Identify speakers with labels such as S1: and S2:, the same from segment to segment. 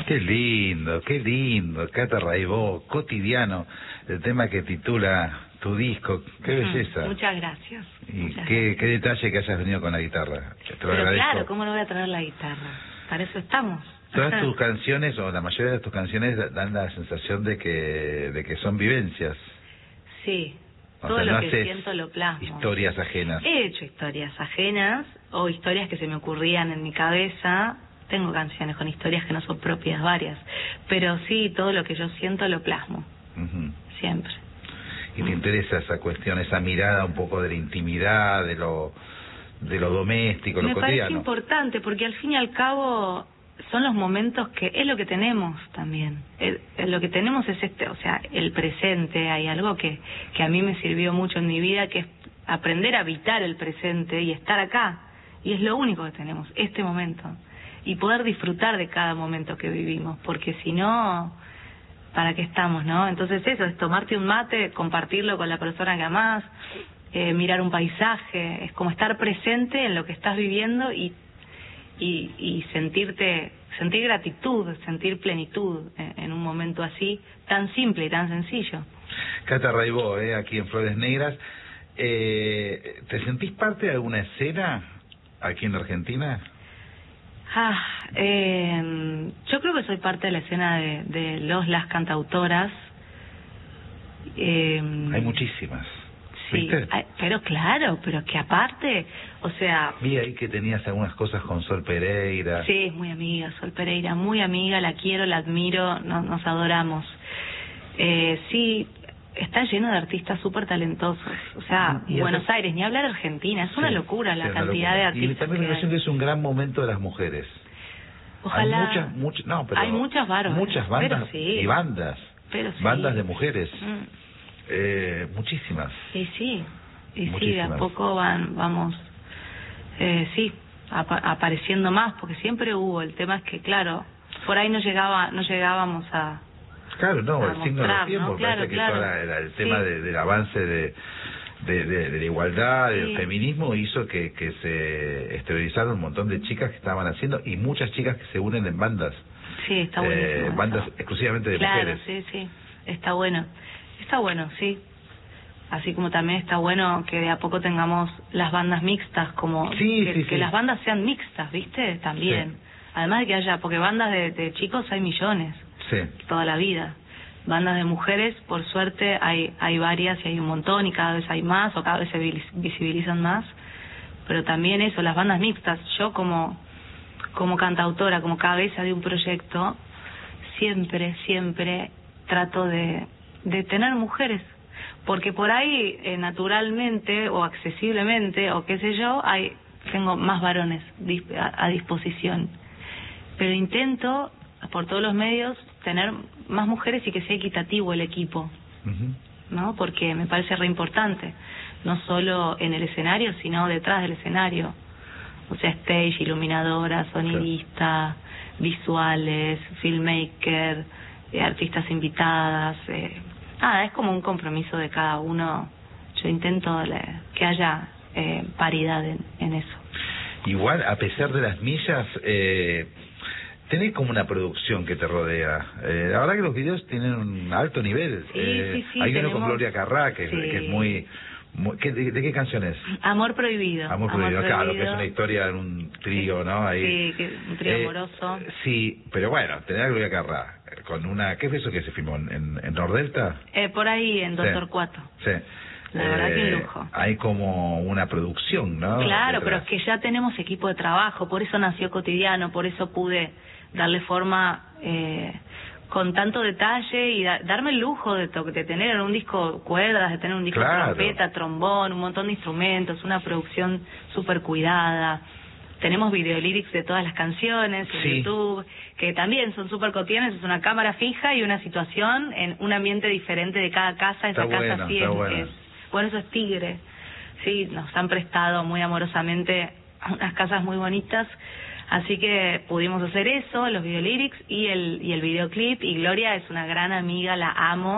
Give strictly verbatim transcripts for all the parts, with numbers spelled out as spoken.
S1: Qué lindo, qué lindo, Cata Raibó, Cotidiano, el tema que titula tu disco, qué belleza.
S2: Muchas gracias.
S1: Y
S2: Muchas
S1: qué,
S2: gracias.
S1: qué detalle que hayas venido con la guitarra. Te lo
S2: Pero
S1: agradezco.
S2: claro, ¿cómo no voy a traer la guitarra? Para eso estamos.
S1: Todas tus canciones, o la mayoría de tus canciones, dan la sensación de que, de que son vivencias.
S2: Sí,
S1: O
S2: todo
S1: sea,
S2: lo
S1: no
S2: que
S1: haces
S2: siento lo plasmo.
S1: historias ajenas.
S2: He hecho historias ajenas o historias que se me ocurrían en mi cabeza. Tengo canciones con historias que no son propias, varias. Pero sí, todo lo que yo siento lo plasmo.
S1: Uh-huh.
S2: Siempre.
S1: Y te interesa esa cuestión, esa mirada un poco de la intimidad, de lo de lo doméstico, lo
S2: Me
S1: cotidiano.
S2: parece importante porque al fin y al cabo son los momentos que es lo que tenemos también. El, el, lo que tenemos es este, o sea, el presente. Hay algo que, que a mí me sirvió mucho en mi vida, que es aprender a habitar el presente y estar acá. Y es lo único que tenemos, este momento. Y poder disfrutar de cada momento que vivimos, porque si no, ¿para qué estamos, no? Entonces eso, es tomarte un mate, compartirlo con la persona que amás, eh, mirar un paisaje, es como estar presente en lo que estás viviendo y y, y sentirte, sentir gratitud, sentir plenitud en, en un momento así, tan simple y tan sencillo.
S1: Cata Raibó, eh, aquí en Flores Negras, eh, ¿te sentís parte de alguna escena aquí en Argentina?
S2: Ah, eh, yo creo que soy parte de la escena de, de los, las cantautoras. Eh,
S1: Hay muchísimas.
S2: Sí,
S1: ¿Viste?
S2: pero claro, pero que aparte, o sea...
S1: Vi ahí que tenías algunas cosas con Sol Pereira.
S2: Sí, es muy amiga, Sol Pereira, muy amiga, la quiero, la admiro, no, nos adoramos. Eh, sí, está lleno de artistas súper talentosos. O sea,
S1: y
S2: Buenos
S1: eso...
S2: Aires, ni hablar de Argentina, es una
S1: sí,
S2: locura la
S1: sí,
S2: cantidad
S1: locura.
S2: de artistas.
S1: Y también me parece que es un gran momento de las mujeres.
S2: Ojalá.
S1: Hay muchas, muchas, no, pero
S2: hay muchas bárbaras.
S1: muchas bandas
S2: pero sí,
S1: y bandas.
S2: Pero sí.
S1: Bandas de mujeres.
S2: Mm.
S1: Eh, muchísimas.
S2: Y sí, y
S1: muchísimas.
S2: sí, de a poco van, vamos, eh, sí, ap apareciendo más, porque siempre hubo. El tema es que, claro, por ahí no llegaba, no llegábamos a...
S1: Claro, no,
S2: a
S1: el signo de los
S2: mostrar,
S1: tiempos,
S2: ¿no? Claro,
S1: parece que
S2: claro.
S1: toda la, el tema
S2: Sí.
S1: de, del avance de, de, de, de la igualdad,
S2: Sí.
S1: del feminismo, hizo que, que se exteriorizaron un montón de chicas que estaban haciendo, y muchas chicas que se unen en bandas.
S2: Sí, está buenísimo.
S1: Eh,
S2: eso.
S1: bandas exclusivamente de
S2: claro,
S1: mujeres.
S2: sí, sí, está bueno. Está bueno, sí. Así como también está bueno que de a poco tengamos las bandas mixtas, como
S1: sí,
S2: que,
S1: sí,
S2: que
S1: sí.
S2: las bandas sean mixtas, ¿viste? También. Sí. Además de que haya, porque bandas de, de chicos hay millones,
S1: sí.
S2: toda la vida. Bandas de mujeres, por suerte, hay hay varias y hay un montón y cada vez hay más o cada vez se visibilizan más. Pero también eso, las bandas mixtas. Yo como como cantautora, como cabeza de un proyecto, siempre, siempre trato de, de tener mujeres. Porque por ahí, eh, naturalmente o accesiblemente o qué sé yo, hay tengo más varones a, a disposición. Pero intento, por todos los medios, tener más mujeres y que sea equitativo el equipo, uh-huh. ¿no? Porque me parece re importante, no solo en el escenario, sino detrás del escenario. O sea, stage, iluminadora, sonidista, sí. visuales, filmmaker, eh, artistas invitadas. Eh, nada, es como un compromiso de cada uno. Yo intento le, que haya eh, paridad en, en eso.
S1: Igual, a pesar de las millas, eh, tenés como una producción que te rodea. Eh, la verdad que los videos tienen un alto nivel.
S2: Sí,
S1: eh,
S2: sí, sí,
S1: hay
S2: tenemos...
S1: uno con Gloria Carrá, que,
S2: sí.
S1: que es muy... muy ¿qué, de, ¿De qué canción es?
S2: Amor Prohibido.
S1: Amor Prohibido, Amor claro, prohibido. Que es una historia en un trío,
S2: sí.
S1: ¿no? Ahí,
S2: sí, que un trío
S1: eh,
S2: amoroso.
S1: Sí, pero bueno, tener a Gloria Carrá con una... ¿Qué es eso que se filmó? ¿En, en Nordelta?
S2: Eh, por ahí, en Doctor
S1: Sí.
S2: Cuatro.
S1: Sí.
S2: La
S1: eh,
S2: verdad que un lujo.
S1: Hay como una producción, ¿no?
S2: Claro,
S1: detrás.
S2: pero es que ya tenemos equipo de trabajo, por eso nació Cotidiano, por eso pude darle forma eh, con tanto detalle y da, darme el lujo de, to de tener en un disco cuerdas, de tener un disco
S1: claro.
S2: trompeta, trombón, un montón de instrumentos, una producción súper cuidada. Tenemos videolírics de todas las canciones en
S1: sí.
S2: YouTube, que también son súper cotidianas, es una cámara fija y una situación en un ambiente diferente de cada casa. Esa
S1: está
S2: casa
S1: bueno,
S2: sí
S1: está
S2: es,
S1: bueno.
S2: es, bueno, eso es Tigre. Sí, nos han prestado muy amorosamente unas casas muy bonitas, así que pudimos hacer eso, los videolyrics y el y el videoclip. Y Gloria es una gran amiga, la amo,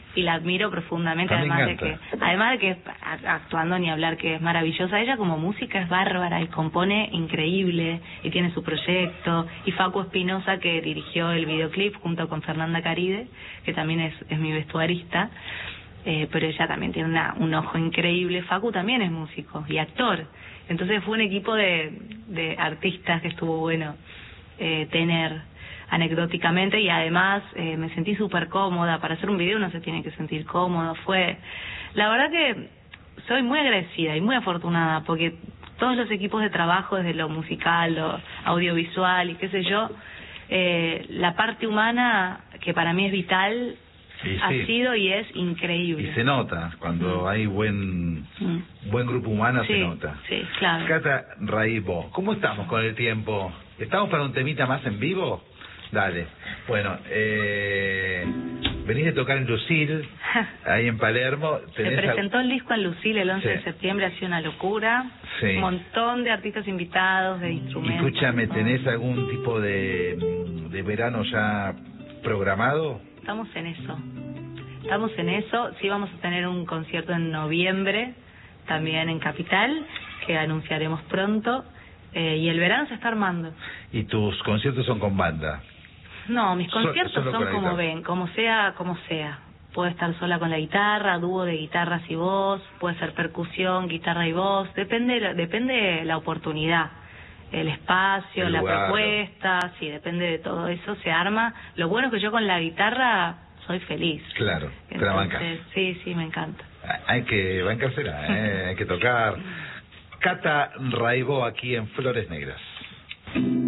S2: y la admiro profundamente,
S1: También
S2: además de
S1: canta.
S2: que además de que a- actuando ni hablar que es maravillosa. Ella como música es bárbara y compone increíble y tiene su proyecto. Y Facu Espinosa, que dirigió el videoclip junto con Fernanda Caride, que también es, es mi vestuarista, eh, pero ella también tiene una, un ojo increíble. Facu también es músico y actor, entonces fue un equipo de, de artistas que estuvo bueno eh, tener anecdóticamente, y además eh, me sentí súper cómoda. Para hacer un video uno se tiene que sentir cómodo. Fue, la verdad que soy muy agradecida y muy afortunada, porque todos los equipos de trabajo, desde lo musical, lo audiovisual y qué sé yo, eh, la parte humana, que para mí es vital,
S1: Sí,
S2: ha
S1: sí.
S2: sido y es increíble.
S1: Y se nota, cuando
S2: Mm.
S1: hay buen
S2: Mm.
S1: buen grupo humano,
S2: Sí,
S1: se nota.
S2: sí, claro.
S1: Cata Raibo, ¿cómo estamos con el tiempo? ¿Estamos para un temita más en vivo? Dale. Bueno, eh, venís de tocar en Lucil, ahí en Palermo.
S2: Se
S1: tenés
S2: presentó
S1: al-
S2: el disco en Lucille el once
S1: Sí.
S2: de septiembre, ha sido una locura.
S1: Sí.
S2: Un montón de artistas invitados, de
S1: Y
S2: instrumentos.
S1: escúchame,
S2: todo.
S1: ¿tenés algún tipo de, de verano ya programado?
S2: Estamos en eso. Estamos en eso. Sí, vamos a tener un concierto en noviembre, también en Capital, que anunciaremos pronto. Eh, y el verano se está armando.
S1: ¿Y tus conciertos son con banda?
S2: No, mis
S1: So-
S2: conciertos
S1: solo con
S2: son
S1: la
S2: como
S1: guitarra.
S2: ven, como sea, como sea. Puedo estar sola con la guitarra, dúo de guitarras y voz, puede ser percusión, guitarra y voz, depende la- depende la oportunidad, el espacio,
S1: El
S2: la
S1: lugar.
S2: propuesta, sí, depende de todo eso, se arma. Lo bueno es que yo con la guitarra soy feliz.
S1: Claro, te la bancas.
S2: Entonces, sí, sí, me encanta.
S1: Hay que bancársela, ¿eh? Hay que tocar. Cata Raibo aquí en Flores Negras.